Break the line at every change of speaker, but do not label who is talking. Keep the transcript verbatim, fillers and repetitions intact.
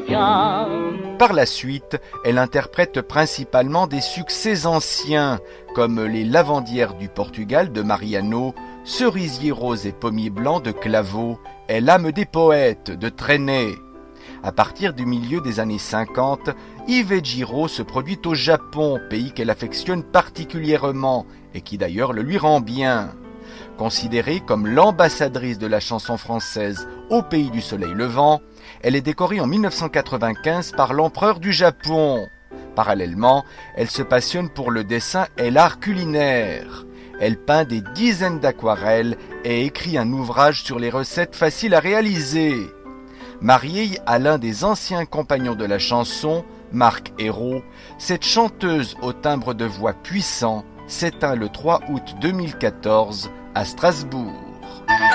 Sofia.
Par la suite, elle interprète principalement des succès anciens, comme Les Lavandières du Portugal de Mariano, Cerisier rose et pommier blanc de Claveau, et L'âme des poètes de Trenet. À partir du milieu des années cinquante, Yvette Giraud se produit au Japon, pays qu'elle affectionne particulièrement et qui d'ailleurs le lui rend bien. Considérée comme l'ambassadrice de la chanson française au pays du soleil levant, elle est décorée en mille neuf cent quatre-vingt-quinze par l'empereur du Japon. Parallèlement, elle se passionne pour le dessin et l'art culinaire. Elle peint des dizaines d'aquarelles et écrit un ouvrage sur les recettes faciles à réaliser. Mariée à l'un des anciens compagnons de la chanson, Marc Ayrault, cette chanteuse au timbre de voix puissant s'éteint le trois août deux mille quatorze à Strasbourg.